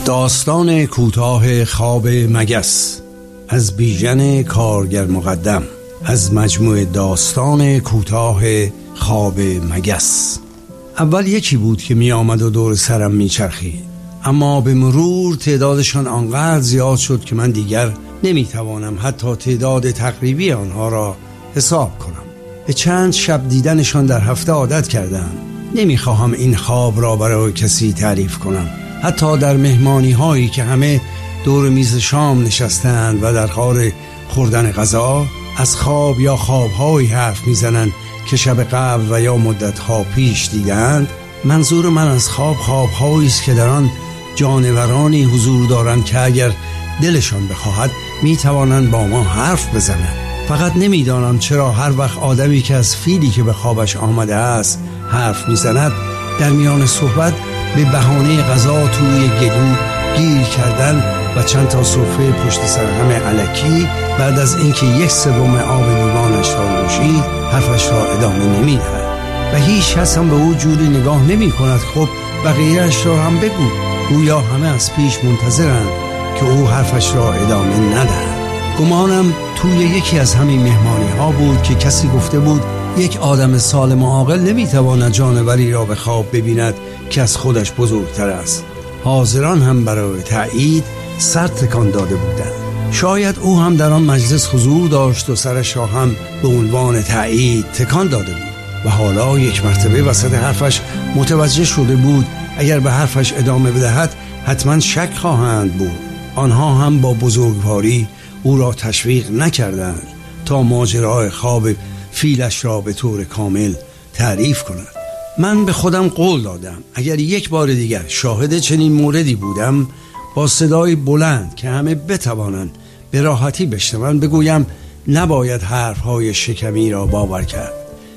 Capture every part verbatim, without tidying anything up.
داستان کوتاه خواب مگس از بیژن کارگر مقدم از مجموعه داستان کوتاه خواب مگس. اول یکی بود که می آمد و دور سرم می چرخید، اما به مرور تعدادشان آنقدر زیاد شد که من دیگر نمی توانم حتی تعداد تقریبی آنها را حساب کنم. به چند شب دیدنشان در هفته عادت کردم. نمی خواهم این خواب را برای کسی تعریف کنم. حتی در مهمانی هایی که همه دور میز شام نشستند و در حال خوردن غذا از خواب یا خوابهایی حرف میزنند که شب قبل و یا مدتها پیش دیدند، منظور من از خواب خوابهایی است که در آن جانورانی حضور دارند که اگر دلشان بخواهد میتوانند با ما حرف بزنند. فقط نمیدانم چرا هر وقت آدمی که از فیلی که به خوابش آمده است حرف میزند، در میان صحبت به بهانه غذا توی گلو گیر کردن و چند تا سفره پشت سر همه الکی بعد از اینکه یک سوم آب لیوانش را نوشید حرفش را ادامه نمیدهد و هیچ کس هم به او جوری نگاه نمی کند. خب بقیه‌اش را هم بگو. گویا همه از پیش منتظرند که او حرفش را ادامه ندهد. گمانم توی یکی از همین مهمانی ها بود که کسی گفته بود یک آدم سالم و عاقل نمیتواند جانوری را به خواب ببیند که از خودش بزرگتر است. حاضران هم برای تایید سر تکان داده بودند. شاید او هم در آن مجلس حضور داشت و سرش را هم به عنوان تایید تکان داده بود و حالا یک مرتبه وسط حرفش متوجه شده بود اگر به حرفش ادامه بدهد حتما شک خواهند بود. آنها هم با بزرگواری او را تشویق نکردند تا ماجرای خواب فیلش را به طور کامل تعریف کند. من به خودم قول دادم اگر یک بار دیگر شاهد چنین موردی بودم با صدای بلند که همه بتوانند به راحتی بشنوند بگویم نباید حرفهای شکمی را باور کرد.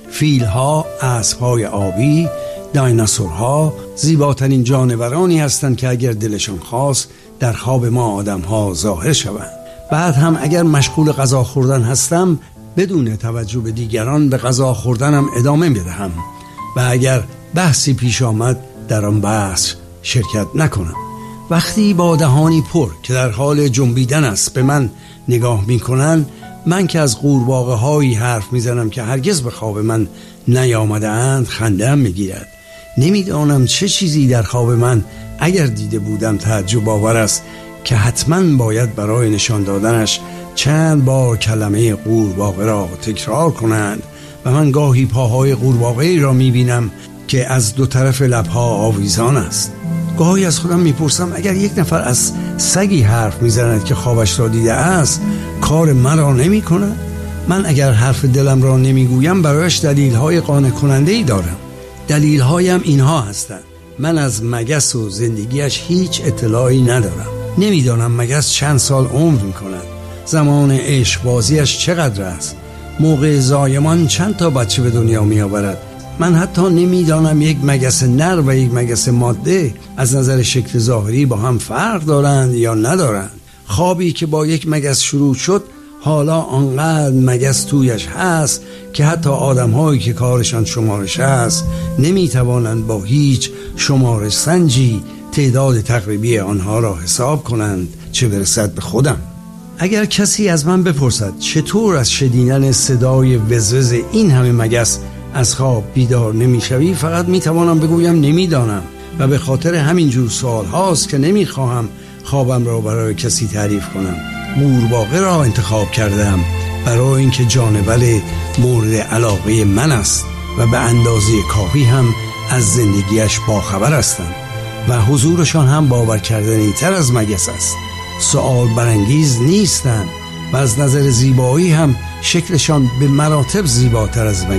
فیلها، اسبهای آبی، دایناسورها زیباترین جانورانی هستند که اگر دلشان خواست در خواب ما آدمها ظاهر شوند. بعد هم اگر مشغول غذا خوردن هستم بدون توجه به دیگران به غذا خوردنم ادامه بدهم و اگر بحثی پیش آمد در آن بحث شرکت نکنم. وقتی با دهانی پر که در حال جنبیدن است به من نگاه میکنن، من که از قورباغه هایی حرف میزنم که هرگز به خواب من نیامده اند خنده‌ام میگیرد. نمیدانم چه چیزی در خواب من اگر دیده بودم تعجب آور است که حتما باید برای نشان دادنش چند بار کلمه قورباغه را تکرار کنند و من گاهی پاهای قورباغه‌ای را میبینم که از دو طرف لبها آویزان است. گاهی از خودم میپرسم اگر یک نفر از سگی حرف میزند که خوابش را دیده است کار من را نمی کند؟ من اگر حرف دلم را نمیگویم برایش دلیل‌های قانع کننده‌ای دارم. دلیل‌هایم اینها هستند: من از مگس و زندگیش هیچ اطلاعی ندارم. نمیدانم مگس چند سال عمر میکند، زمان عشق بازیش چقدر است، موقع زایمان چند تا بچه به دنیا می آورد. من حتی نمیدانم یک مگس نر و یک مگس ماده از نظر شکل ظاهری با هم فرق دارند یا ندارند. خوابی که با یک مگس شروع شد حالا آنقدر مگس تویش هست که حتی آدم هایی که کارشان شمارش است نمیتوانند با هیچ شمارش سنجی تعداد تقریبی آنها را حساب کنند، چه برسد به خودم. اگر کسی از من بپرسد چطور از شنیدن صدای وزوز این همه مگس از خواب بیدار نمیشوی، فقط میتوانم بگویم نمیدانم و به خاطر همین جور سوال هاست که نمیخواهم خوابم را برای کسی تعریف کنم. قورباغه را انتخاب کردم برای اینکه جانور مورد علاقه من است و به اندازه کافی هم از زندگیش باخبر هستم و حضورشان هم باور کردنی تر از مگس است. سؤال برانگیز نیستند و از نظر زیبایی هم شکلشان به مراتب زیباتر از مگس